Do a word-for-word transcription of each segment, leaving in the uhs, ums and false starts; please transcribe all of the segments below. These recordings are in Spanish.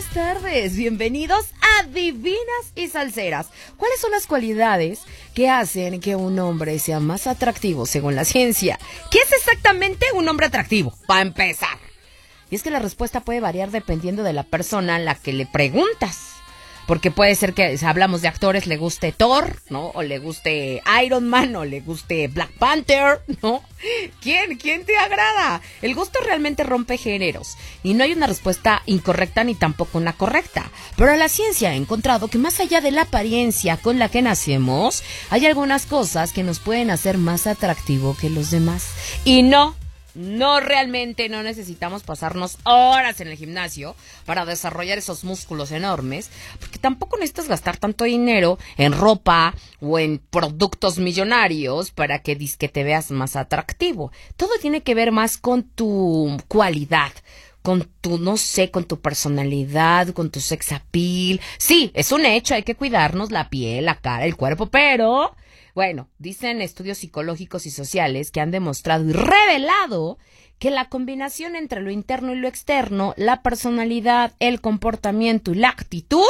buenas tardes, bienvenidos a Divinas y Salseras. ¿Cuáles son las cualidades que hacen que un hombre sea más atractivo según la ciencia? ¿Qué es exactamente un hombre atractivo? Para empezar. Y es que la respuesta puede variar dependiendo de la persona a la que le preguntas. Porque puede ser que, si hablamos de actores, le guste Thor, ¿no? O le guste Iron Man, o le guste Black Panther, ¿no? ¿Quién? ¿Quién te agrada? El gusto realmente rompe géneros. Y no hay una respuesta incorrecta ni tampoco una correcta. Pero la ciencia ha encontrado que más allá de la apariencia con la que nacemos, hay algunas cosas que nos pueden hacer más atractivo que los demás. Y no. No, realmente no necesitamos pasarnos horas en el gimnasio para desarrollar esos músculos enormes, porque tampoco necesitas gastar tanto dinero en ropa o en productos millonarios para que disque te veas más atractivo. Todo tiene que ver más con tu cualidad, con tu, no sé, con tu personalidad, con tu sex appeal. Sí, es un hecho, hay que cuidarnos la piel, la cara, el cuerpo, pero... Bueno, dicen estudios psicológicos y sociales que han demostrado y revelado que la combinación entre lo interno y lo externo, la personalidad, el comportamiento y la actitud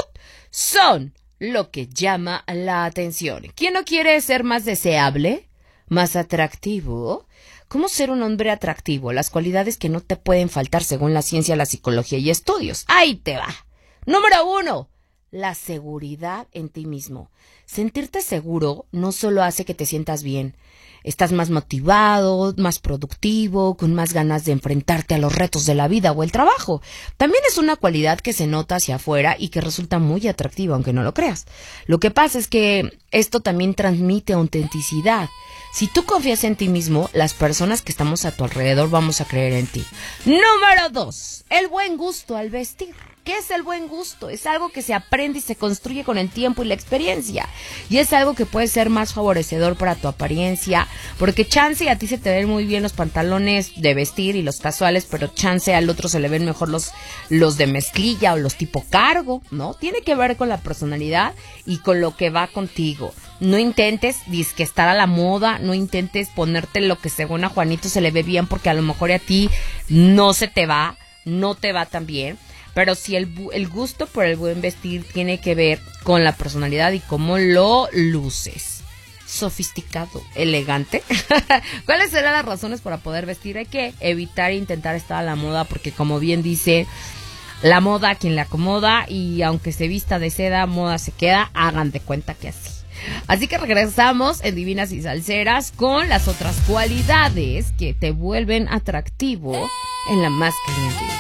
son lo que llama la atención. ¿Quién no quiere ser más deseable, más atractivo? ¿Cómo ser un hombre atractivo? Las cualidades que no te pueden faltar según la ciencia, la psicología y estudios. ¡Ahí te va! Número uno. La seguridad en ti mismo. Sentirte seguro no solo hace que te sientas bien. Estás más motivado, más productivo, con más ganas de enfrentarte a los retos de la vida o el trabajo. También es una cualidad que se nota hacia afuera y que resulta muy atractiva, aunque no lo creas. Lo que pasa es que esto también transmite autenticidad. Si tú confías en ti mismo, las personas que estamos a tu alrededor vamos a creer en ti. Número dos. El buen gusto al vestir. ¿Qué es el buen gusto? Es algo que se aprende y se construye con el tiempo y la experiencia. Y es algo que puede ser más favorecedor para tu apariencia, porque chance a ti se te ven muy bien los pantalones de vestir y los casuales, pero chance al otro se le ven mejor los, los de mezclilla o los tipo cargo, ¿no? Tiene que ver con la personalidad y con lo que va contigo. No intentes disque estar a la moda, no intentes ponerte lo que según a Juanito se le ve bien, porque a lo mejor a ti no se te va, no te va tan bien. Pero si el, el gusto por el buen vestir tiene que ver con la personalidad y cómo lo luces. Sofisticado, elegante. ¿Cuáles serán las razones para poder vestir? Hay que evitar intentar estar a la moda, porque como bien dice, la moda a quien le acomoda, y aunque se vista de seda, moda se queda. Hagan de cuenta que así. Así que regresamos en Divinas y Salseras con las otras cualidades que te vuelven atractivo en la más caliente.